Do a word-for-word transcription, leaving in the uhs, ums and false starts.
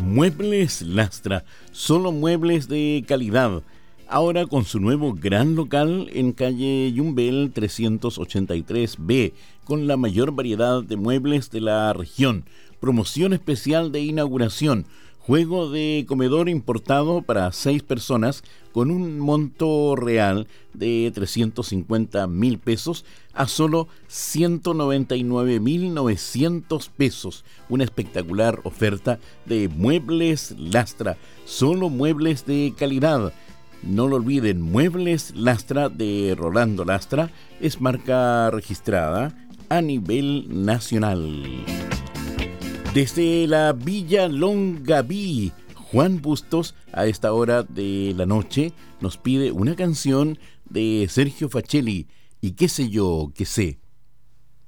Muebles Lastra, solo muebles de calidad. Ahora con su nuevo gran local en calle Yumbel trescientos ochenta y tres B, con la mayor variedad de muebles de la región. Promoción especial de inauguración. Juego de comedor importado para seis personas con un monto real de trescientos cincuenta mil pesos a solo ciento noventa y nueve mil novecientos pesos. Una espectacular oferta de Muebles Lastra. Solo muebles de calidad. No lo olviden, Muebles Lastra de Rolando Lastra es marca registrada a nivel nacional. Desde la Villa Longaví, Juan Bustos, a esta hora de la noche, nos pide una canción de Sergio Facelli, y qué sé yo, qué sé.